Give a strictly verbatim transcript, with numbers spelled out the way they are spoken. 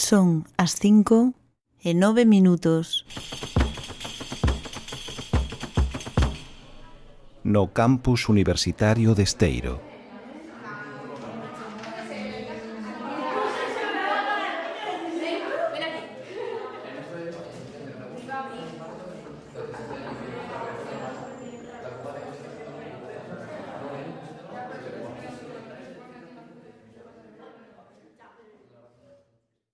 Son as cinco e nove minutos. No campus universitario de Esteiro.